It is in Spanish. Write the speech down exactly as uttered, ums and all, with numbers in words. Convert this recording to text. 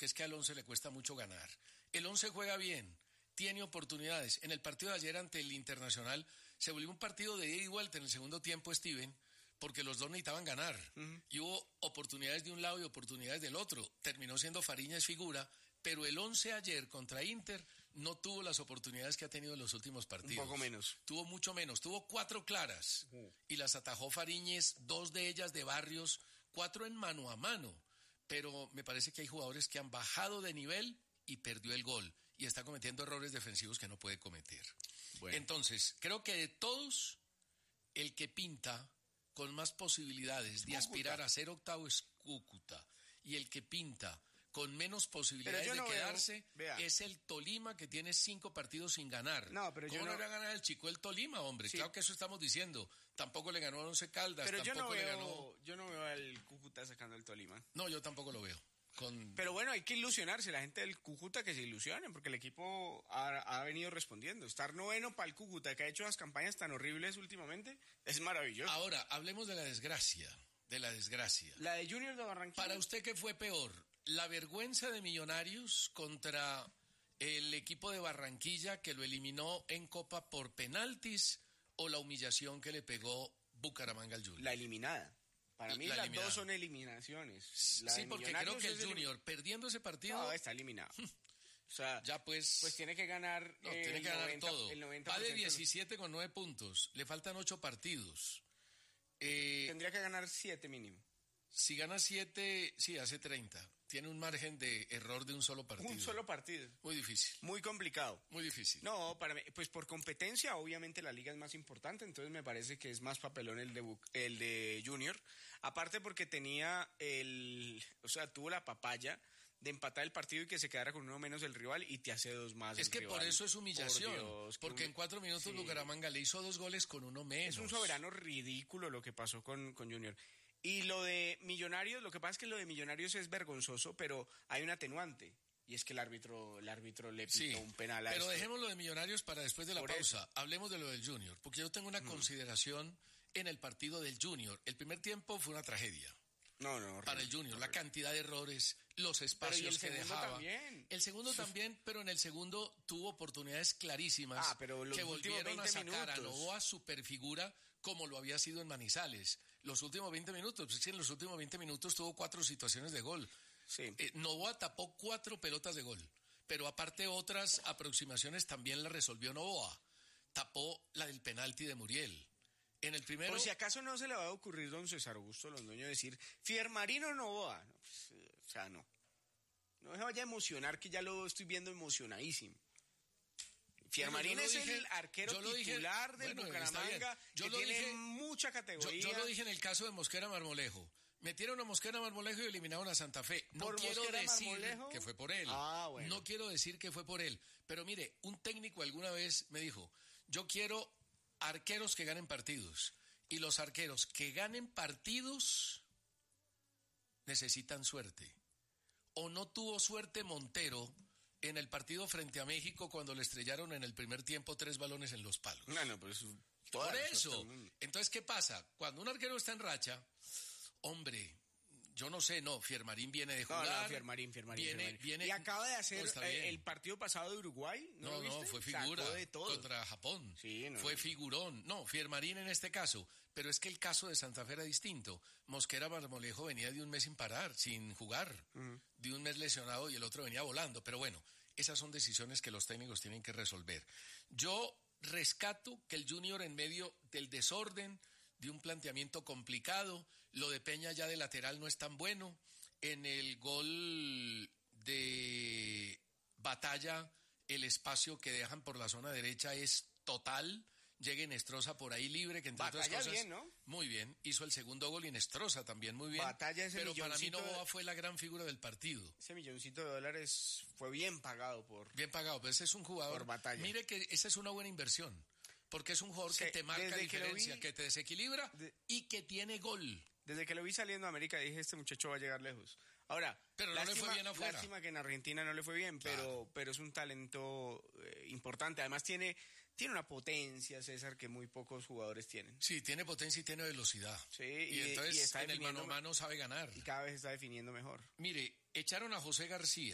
porque es que al Once le cuesta mucho ganar. El Once juega bien, tiene oportunidades. En el partido de ayer ante el Internacional se volvió un partido de ida y vuelta en el segundo tiempo, Steven, porque los dos necesitaban ganar. Uh-huh. Y hubo oportunidades de un lado y oportunidades del otro. Terminó siendo Fariñas figura, pero el Once ayer contra Inter no tuvo las oportunidades que ha tenido en los últimos partidos. Un poco menos. Tuvo mucho menos. Tuvo cuatro claras uh-huh. y las atajó Fariñez, dos de ellas de Barrios, cuatro en mano a mano. Pero me parece que hay jugadores que han bajado de nivel y perdió el gol. Y está cometiendo errores defensivos que no puede cometer. Bueno. Entonces, creo que de todos, el que pinta con más posibilidades de Cúcuta. aspirar a ser octavo es Cúcuta. Y el que pinta con menos posibilidades no de quedarse veo, es el Tolima, que tiene cinco partidos sin ganar. No, pero ¿Cómo yo no no le va a ganar el Chico el Tolima, hombre? Sí. Claro que eso estamos diciendo. Tampoco le ganó a Once Caldas, pero tampoco yo no veo, le ganó... Yo no veo al Cúcuta sacando el Tolima. No, yo tampoco lo veo. Con... Pero bueno, hay que ilusionarse, la gente del Cúcuta que se ilusionen, porque el equipo ha, ha venido respondiendo. Estar noveno para el Cúcuta, que ha hecho unas campañas tan horribles últimamente, es maravilloso. Ahora, hablemos de la desgracia, de la desgracia. La de Junior de Barranquilla. Para usted, ¿qué fue peor? ¿La vergüenza de Millonarios contra el equipo de Barranquilla que lo eliminó en Copa por penaltis o la humillación que le pegó Bucaramanga al Junior? La eliminada. Para mí la las eliminada. Dos son eliminaciones. La sí, porque creo que el Junior, elim... perdiendo ese partido... No, está eliminado. O sea, ya pues... Pues tiene que ganar... No, tiene que ganar noventa, todo. El noventa Va de diecisiete con nueve puntos. Le faltan ocho partidos. Eh, Tendría que ganar siete mínimo. Si gana siete, sí, hace treinta. Tiene un margen de error de un solo partido. Un solo partido. Muy difícil. Muy complicado. Muy difícil. No, para mí, pues por competencia, obviamente la liga es más importante, entonces me parece que es más papelón el de, el de Junior. Aparte porque tenía el, o sea, tuvo la papaya de empatar el partido y que se quedara con uno menos el rival y te hace dos más. Es el que rival. por eso es humillación. Por Dios, porque un... en cuatro minutos sí. Bucaramanga le hizo dos goles con uno menos. Es un soberano ridículo lo que pasó con, con Junior. Y lo de Millonarios, lo que pasa es que lo de Millonarios es vergonzoso, pero hay un atenuante. Y es que el árbitro, el árbitro le pitó sí, un penal a pero esto. Dejemos lo de Millonarios para después de la Por pausa. Eso. Hablemos de lo del Junior, porque yo tengo una mm. consideración en el partido del Junior. El primer tiempo fue una tragedia. No, no, horrible, para el Junior, horrible. La cantidad de errores, los espacios que dejaba. También. El segundo también, pero en el segundo tuvo oportunidades clarísimas ah, pero los que volvieron a sacar minutos. a Novoa superfigura como lo había sido en Manizales. Los últimos veinte minutos, pues sí, en los últimos veinte minutos tuvo cuatro situaciones de gol. Sí. Eh, Novoa tapó cuatro pelotas de gol, pero aparte otras aproximaciones también la resolvió Novoa. Tapó la del penalti de Muriel. En el primero... Por si acaso no se le va a ocurrir don César Augusto Londoño decir Fiermarino Novoa. No, pues, eh, o sea, no. No se vaya a emocionar, que ya lo estoy viendo emocionadísimo. Fiermarín es dije, el arquero titular dije, del bueno, Bucaramanga, yo que lo tiene dije, mucha categoría. Yo, yo lo dije en el caso de Mosquera Marmolejo. Metieron a Mosquera Marmolejo y eliminaron a Santa Fe. No ¿Por quiero Mosquera decir Marmolejo? que fue por él. Ah, bueno. No quiero decir que fue por él. Pero mire, un técnico alguna vez me dijo, yo quiero arqueros que ganen partidos. Y los arqueros que ganen partidos necesitan suerte. O no tuvo suerte Montero en el partido frente a México cuando le estrellaron en el primer tiempo tres balones en los palos. No, no, pues toda por eso. Entonces, ¿qué pasa? Cuando un arquero está en racha, hombre, yo no sé, no, Fiermarín viene de jugar. No, no, Fiermarín, Fiermarín, viene, Fiermarín. Viene, y acaba de hacer no, eh, el partido pasado de Uruguay, ¿no? No, lo viste? no, fue figura de todo. contra Japón. Sí, no, fue no. figurón. No, Fiermarín en este caso. Pero es que el caso de Santa Fe era distinto. Mosquera Marmolejo venía de un mes sin parar, sin jugar. Uh-huh. De un mes lesionado y el otro venía volando. Pero bueno, esas son decisiones que los técnicos tienen que resolver. Yo rescato que el Junior, en medio del desorden, de un planteamiento complicado, lo de Peña ya de lateral no es tan bueno. En el gol de Batalla, el espacio que dejan por la zona derecha es total. Llega Inestrosa por ahí libre, que entre Batalla otras cosas... bien, ¿no? Muy bien, hizo el segundo gol y Inestrosa también muy bien. Batalla ese pero para mí Novoa de... fue la gran figura del partido. Ese milloncito de dólares fue bien pagado por... Bien pagado, pero ese es un jugador... Por Batalla. Mire que esa es una buena inversión, porque es un jugador sí, que te marca diferencia, que, vi... que te desequilibra de... y que tiene gol. Desde que lo vi saliendo a América dije, este muchacho va a llegar lejos. Ahora, pero no lástima, le fue bien afuera. Lástima que en Argentina no le fue bien, claro. pero, pero es un talento eh, importante. Además tiene, tiene una potencia, César, que muy pocos jugadores tienen. Sí, tiene potencia y tiene velocidad. Sí, y, y entonces y está en el mano a mano sabe ganar. Y cada vez está definiendo mejor. Mire, echaron a José García.